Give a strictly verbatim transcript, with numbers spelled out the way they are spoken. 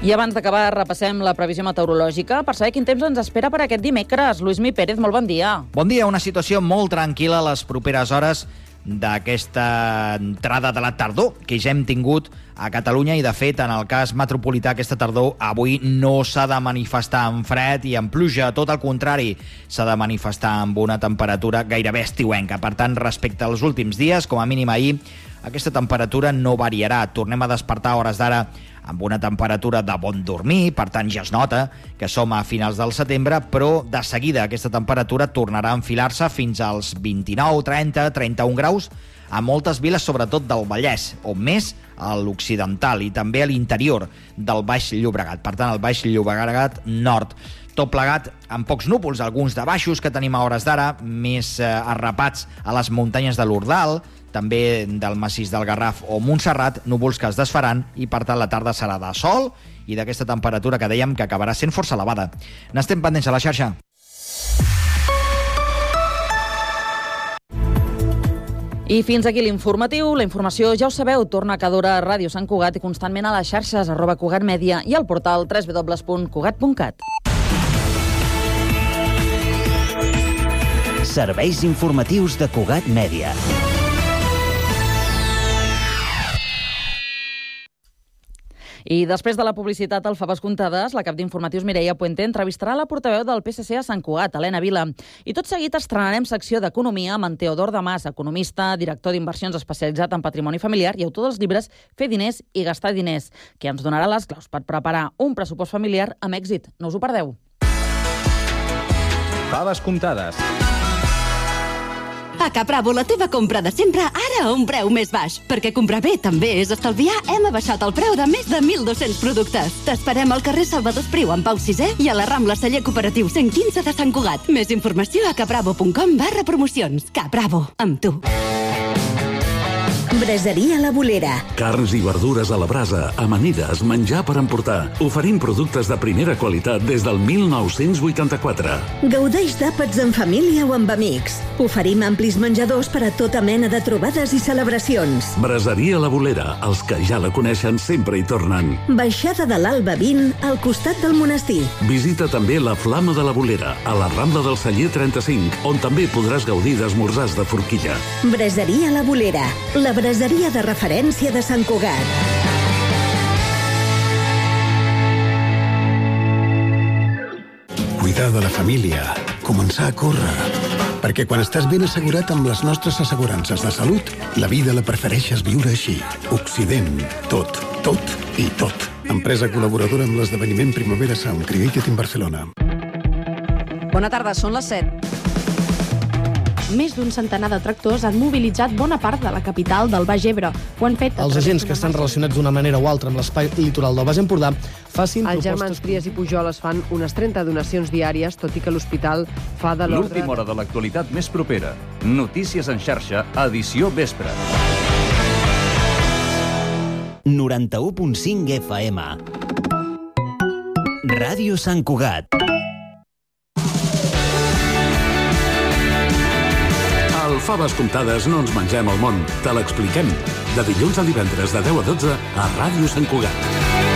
I abans d'acabar, repassem la previsió meteorològica per saber quin temps ens espera per aquest dimecres. Lluís Mi Pérez, molt bon dia. Bon dia, una situació molt tranquil·la a les properes hores d'aquesta entrada de la tardor que ja hem tingut a Catalunya i, de fet, en el cas metropolità, aquesta tardor avui no s'ha de manifestar amb fred i amb pluja, tot el contrari, s'ha de manifestar amb una temperatura gairebé estiuenca. Per tant, respecte als últims dies, com a mínim ahir, aquesta temperatura no variarà. Tornem a despertar a hores d'ara amb una temperatura de bon dormir, per tant ja es nota que som a finals del setembre, però de seguida aquesta temperatura tornarà a enfilar-se fins als vint-i-nou, trenta, trenta-un graus a moltes viles, sobretot del Vallès, o més a l'occidental i també a l'interior del Baix Llobregat. Per tant, el Baix Llobregat nord. Tot plegat amb pocs núvols, alguns de baixos que tenim a hores d'ara, més eh, arrapats a les muntanyes de l'Ordal, també del massís del Garraf o Montserrat, núvols que es desfaran i, per tant, la tarda serà de sol i d'aquesta temperatura que dèiem que acabarà sent força elevada. N'estem pendents a la xarxa. I fins aquí l'informatiu. La informació, ja ho sabeu, torna cada hora a Ràdio Sant Cugat i constantment a les xarxes arroba Cugat Mèdia i al portal w w w punt cugat punt cat. Serveis informatius de Cugat Mèdia. I després de la publicitat al Faves Comptades, la cap d'informatius Mireia Puente entrevistarà la portaveu del P S C a Sant Cugat, Helena Vila. I tot seguit estrenarem secció d'Economia amb en Teodor Damas, economista, director d'inversions especialitzat en patrimoni familiar i autor dels llibres Fer diners i gastar diners, que ens donarà les claus per preparar un pressupost familiar amb èxit. No us ho perdeu. Faves Comptades. A Capravo, la teva compra de sempre, ara a un preu més baix. Perquè comprar bé també és estalviar, hem abaixat el preu de més de mil dos-cents productes. T'esperem al carrer Salvador Espriu, en Pau sisè, i a la Rambla Celler Cooperatiu cent quinze de Sant Cugat. Més informació a capravo punt com barra promocions. Capravo, amb tu. Braseria La Bolera. Carns i verdures a la brasa, amanides, menjar per emportar. Oferim productes de primera qualitat des del mil nou-cents vuitanta-quatre. Gaudeix d'àpats en família o amb amics. Oferim amplis menjadors per a tota mena de trobades i celebracions. Braseria La Bolera. Els que ja la coneixen sempre hi tornen. Baixada de l'Alba vint, al costat del monestir. Visita també la Flama de la Bolera, a la Rambla del Celler trenta-cinc, on també podràs gaudir d'esmorzars de forquilla. Braseria La Bolera. La braseria de referència de Sant Cugat. Cuidar de la família, començar a córrer. Perquè quan estàs ben assegurat amb les nostres assegurances de salut, la vida la prefereixes viure així. Occident, tot, tot i tot. Empresa col·laboradora amb l'esdeveniment Primavera Sound, Created in Barcelona. Bona tarda, són les set. Més d'un centenar de tractors han mobilitzat bona part de la capital del Baix Ebre. Ho han fet... Els agents que estan relacionats d'una manera o altra amb l'espai litoral del Baix Empordà facin Els propostes... germans Trias i Pujoles fan unes trenta donacions diàries, tot i que l'hospital fa de l'ordre... L'última hora de l'actualitat més propera. Notícies en xarxa, edició vespre. noranta-u punt cinc F M. Ràdio Sant Cugat. Al Faves Comptades no ens mengem el món, te l'expliquem. De dilluns a divendres de deu a dotze a Ràdio Sant Cugat.